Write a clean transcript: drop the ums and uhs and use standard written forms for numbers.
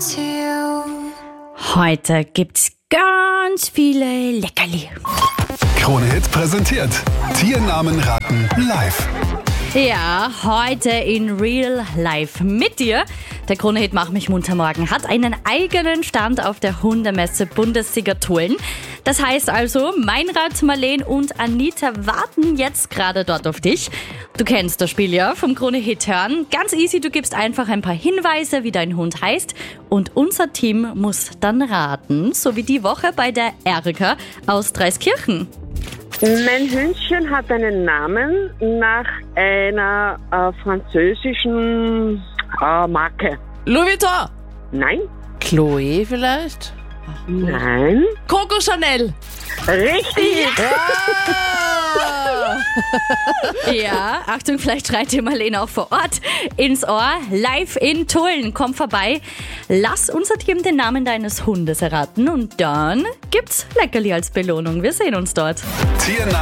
to you. Heute gibt's ganz viele Leckerli. Krone-Hit präsentiert Tiernamen raten live. Ja, heute in Real Life mit dir. Der Krone-Hit Mach mich munter morgen hat einen eigenen Stand auf der Hundemesse Bundessieger Tulln. Das heißt also, Meinrad, Marleen und Anita warten jetzt gerade dort auf dich. Du kennst das Spiel ja vom Krone-Hit hören. Ganz easy, du gibst einfach ein paar Hinweise, wie dein Hund heißt. Und unser Team muss dann raten, so wie die Woche bei der Erika aus Dreiskirchen. Mein Hündchen hat einen Namen nach einer französischen Marke. Louis Vuitton. Nein, Chloé vielleicht? nein, Coco Chanel. richtig. Ja, Achtung, vielleicht schreit dir Marleen auch vor Ort ins Ohr. Live in Tulln, komm vorbei. Lass unser Team den Namen deines Hundes erraten und dann gibt's Leckerli als Belohnung. Wir sehen uns dort. Tiernamen